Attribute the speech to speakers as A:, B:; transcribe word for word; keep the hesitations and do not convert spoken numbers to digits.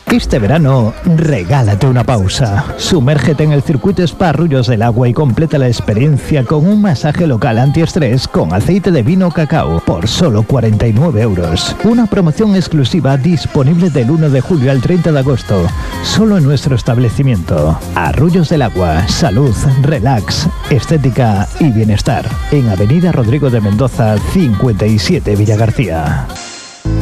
A: Este verano, regálate una pausa. Sumérgete en el circuito Spa Arroyos del Agua y completa la experiencia con un masaje local antiestrés con aceite de vino cacao por solo cuarenta y nueve euros. Una promoción exclusiva disponible del uno de julio al treinta de agosto, solo en nuestro establecimiento. Arroyos del Agua, salud, relax, estética y bienestar. En Avenida Rodrigo de Mendoza, cincuenta y siete, Villagarcía.